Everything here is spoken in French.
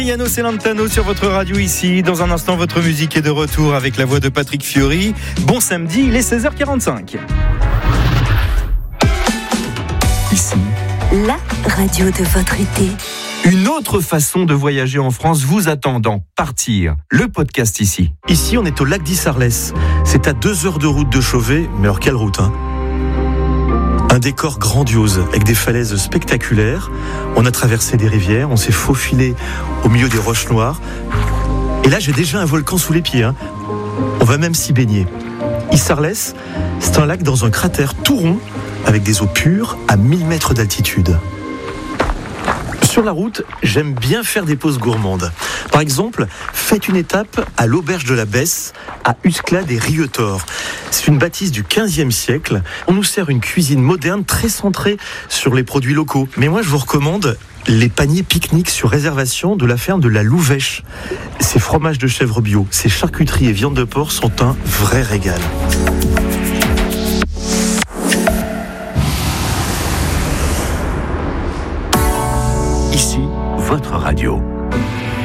Yanno Celentano sur votre radio ici. Dans un instant, votre musique est de retour avec la voix de Patrick Fiori. Bon samedi, il est 16h45. Ici, la radio de votre été. Une autre façon de voyager en France vous attend dans Partir, le podcast ici. Ici, on est au lac d'Issarlès. C'est à 2 heures de route de Chauvet, mais alors quelle route, hein ? Un décor grandiose, avec des falaises spectaculaires. On a traversé des rivières, on s'est faufilé au milieu des roches noires. Et là, j'ai déjà un volcan sous les pieds, hein. On va même s'y baigner. Issarlès, c'est un lac dans un cratère tout rond, avec des eaux pures à 1000 mètres d'altitude. Sur la route, j'aime bien faire des pauses gourmandes. Par exemple, faites une étape à l'auberge de la Besse, à Usclades et Rieutort. C'est une bâtisse du XVe siècle. On nous sert une cuisine moderne très centrée sur les produits locaux. Mais moi, je vous recommande les paniers pique-nique sur réservation de la ferme de la Louvèche. Ces fromages de chèvre bio, ces charcuteries et viandes de porc sont un vrai régal. Ici, votre radio.